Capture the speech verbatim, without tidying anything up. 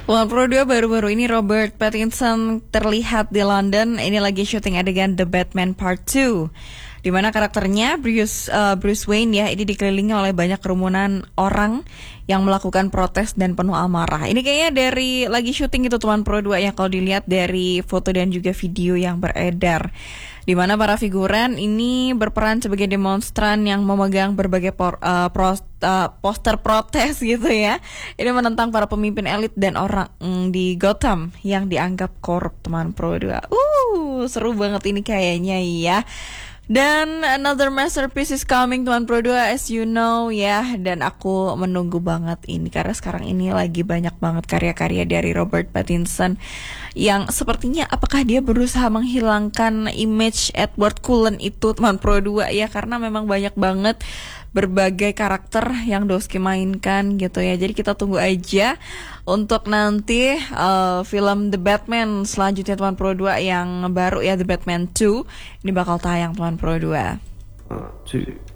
Wah, Pro dua baru-baru ini Robert Pattinson terlihat di London. Ini lagi syuting adegan The Batman Part two, di mana karakternya Bruce uh, Bruce Wayne ya ini dikelilingi oleh banyak kerumunan orang yang melakukan protes dan penuh amarah. Ini kayaknya dari lagi syuting itu teman Pro dua ya, kalau dilihat dari foto dan juga video yang beredar, di mana para figuran ini berperan sebagai demonstran yang memegang berbagai por, uh, pros, uh, poster protes gitu ya. Ini menentang para pemimpin elit dan orang mm, di Gotham yang dianggap korup teman Pro dua. Uh, seru banget ini kayaknya ya. Dan another masterpiece is coming teman Pro dua, as you know ya. Dan aku menunggu banget ini karena sekarang ini lagi banyak banget karya-karya dari Robert Pattinson yang sepertinya apakah dia berusaha menghilangkan image Edward Cullen itu teman Pro dua ya, karena memang banyak banget berbagai karakter yang Doski mainkan gitu ya. Jadi kita tunggu aja untuk nanti uh, film The Batman selanjutnya teman Pro dua yang baru ya, The Batman two ini bakal tayang teman Pro dua. One, two.